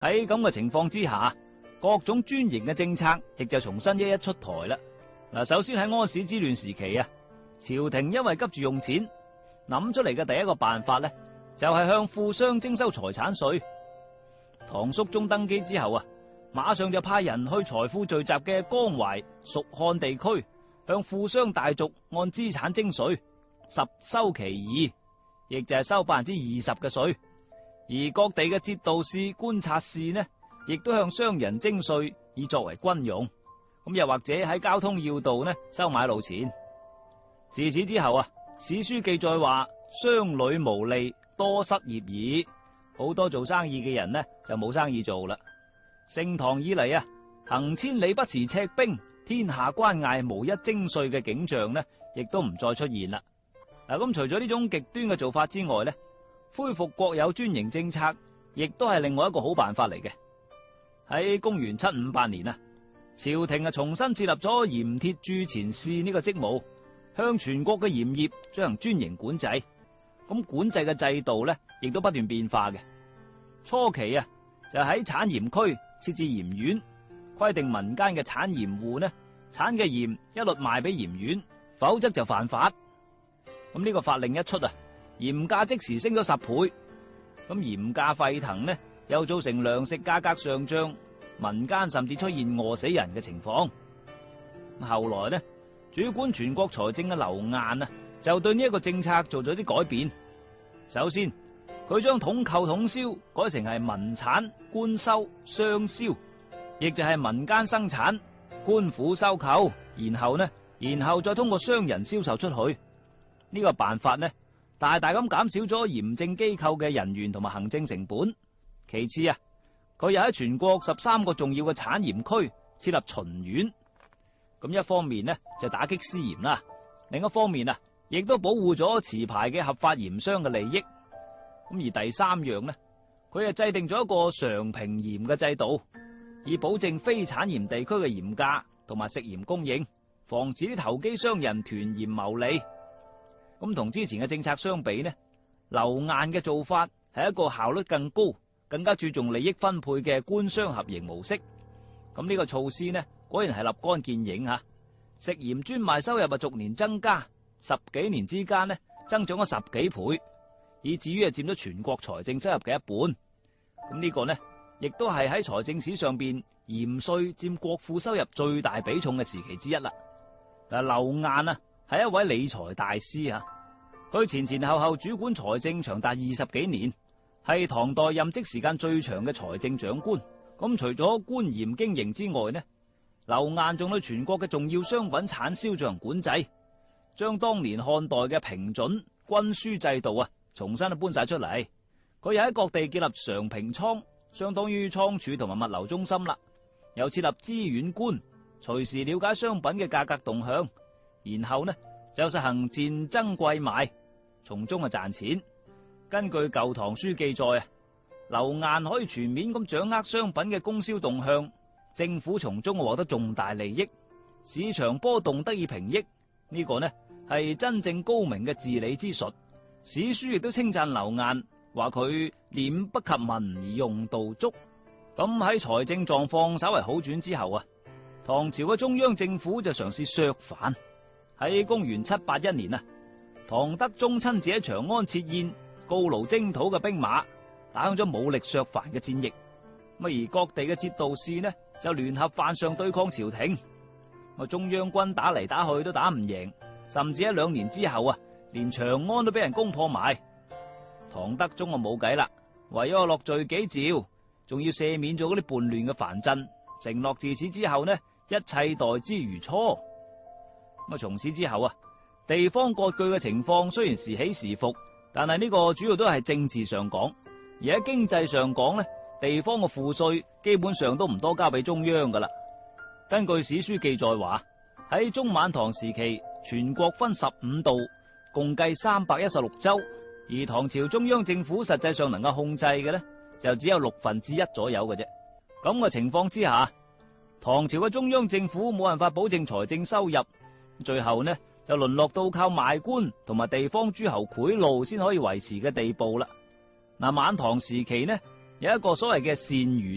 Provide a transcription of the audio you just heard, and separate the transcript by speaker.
Speaker 1: 喺咁嘅情況之下，各種專營嘅政策亦就重新一一出台啦。嗱，首先喺安史之亂時期啊，朝廷因為急住用錢，諗出嚟嘅第一個辦法咧，就係向富商徵收財產稅。唐肅宗登基之後啊，馬上就派人去財富聚集嘅江淮、蜀漢地區，向富商大族按資產徵稅，十收其二，亦就係收20%嘅稅。而各地嘅節度使、觀察使呢，亦都向商人徵稅，以作為軍用。咁又或者喺交通要道呢收買路錢。自此之後啊，史書記載話商旅無利，多失業矣。好多做生意嘅人呢就冇生意做啦。盛唐以嚟啊，行千里不持赤兵，天下關隘無一徵稅嘅景象呢，亦都唔再出現啦。嗱，咁除咗呢種極端嘅做法之外呢，恢復國有專營政策，亦都係另外一個好辦法嚟嘅。喺公元758年啊，朝廷重新設立咗鹽鐵鑄錢使呢個職務，向全國嘅鹽業進行專營管制。咁管制嘅制度呢，亦都不斷變化嘅。初期啊，就喺產鹽區設置鹽院，規定民間嘅產鹽戶呢，產嘅鹽一律賣俾鹽院，否則就犯法。咁呢個法令一出啊，鹽價即時升咗10倍。咁鹽價沸騰呢，又造成糧食價格上漲，民間甚至出現餓死人嘅情況。後來呢，主管全國財政嘅劉晏啊，就對呢一個政策做咗啲改變。首先，佢將統購統銷改成係民產官收商銷，亦就係民間生產，官府收購，然後再通過商人銷售出去。呢個辦法呢，大大咁減少咗鹽政機構嘅人員同埋行政成本。其次啊，佢又喺全國13個重要嘅產鹽區設立巡院。咁一方面呢，就打擊私鹽啦，另一方面啊，亦都保護咗持牌嘅合法鹽商嘅利益。咁而第三樣呢，佢係制定咗一個常平鹽嘅制度，以保證非產鹽地區嘅鹽價同埋食鹽供應，防止啲投機商人囤鹽牟利。咁同之前嘅政策相比呢，劉晏嘅做法係一個效率更高、更加注重利益分配嘅官商合營模式。咁呢個措施呢，果然係立竿見影吓，食鹽專賣收入逐年增加，10幾年之間呢，增長咗10幾倍，以至於佔咗全國財政收入嘅一半。咁呢個呢，亦都係喺財政史上邊鹽稅佔國庫收入最大比重嘅時期之一啦。嗱，劉晏啊，係一位理財大師啊，佢前後主管財政長達20幾年，係唐代任職時間最長嘅財政長官。咁除咗官鹽經營之外呢，劉晏仲對全國嘅重要商品產銷進行管制，將當年漢代嘅平準均輸制度啊，重新搬晒出嚟。佢又喺各地建立常平倉，相當於倉儲同埋物流中心啦。又設立資遠觀，隨時了解商品嘅價格動向，然後呢就實行賤增貴賣，從中賺錢。根據舊唐書記載啊，劉晏可以全面咁掌握商品嘅供銷動向，政府從中獲得重大利益，市場波動得以平抑。呢個呢係真正高明嘅治理之術。史書亦都稱讚劉晏，話佢廉不及民而用度足。咁喺財政狀況稍為好轉之後啊，唐朝嘅中央政府就嘗試削藩。喺公元781年啊，唐德宗親自喺長安設宴，告勞征討嘅兵馬，打響咗武力削藩嘅戰役。而各地嘅節度使呢就聯合犯上對抗朝廷。中央軍打嚟打去都打唔贏，甚至喺2年之後啊，連長安都俾人攻破埋。唐德宗冇計啦，唯有落罪己詔，仲要赦免咗嗰啲叛亂嘅藩鎮，承諾自此之後呢，一切待之如初。從此之後啊，地方割據嘅情況雖然時起時伏，但係呢個主要都係政治上講，而喺經濟上講呢，地方嘅賦稅基本上都唔多交俾中央噶啦。根據史書記載話，喺中晚唐時期，全國分15道，共計316州，而唐朝中央政府實際上能夠控制嘅呢，就只有1/6左右嘅啫。咁嘅情況之下，唐朝嘅中央政府冇辦法保證財政收入，最後呢就淪落到靠賣官同埋地方諸侯賄賂先可以維持嘅地步啦。晚唐時期呢，有一個所謂嘅單於